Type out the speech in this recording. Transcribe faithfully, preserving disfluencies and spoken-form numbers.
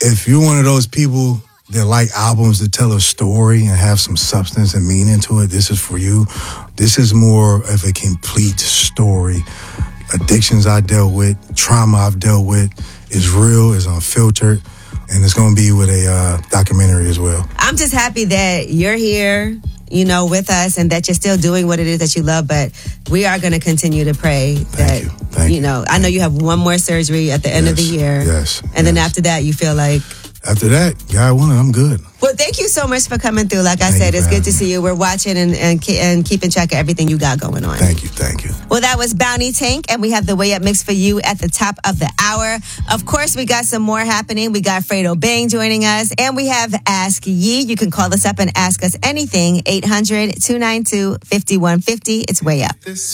if you're one of those people that like albums that tell a story and have some substance and meaning to it, this is for you. This is more of a complete story. Addictions I dealt with, trauma I've dealt with is real, is unfiltered, and it's going to be with a uh, documentary as well. I'm just happy that you're here, you know, with us, and that you're still doing what it is that you love. But we are going to continue to pray Thank that, you. Thank you know, I know you have one more surgery at the end yes. of the year. Yes. And yes. then after that, you feel like... After that, God willing, I'm good. Well, thank you so much for coming through. Like I Thank said, it's good to me. see you. We're watching and, and, and keeping track of everything you got going on. Thank you. Thank you. Well, that was Bounty Tank, and we have the Way Up Mix for you at the top of the hour. Of course, we got some more happening. We got Fredo Bang joining us, and we have Ask Yee. You can call us up and ask us anything. eight hundred, two nine two, five one five zero. It's Way Up. This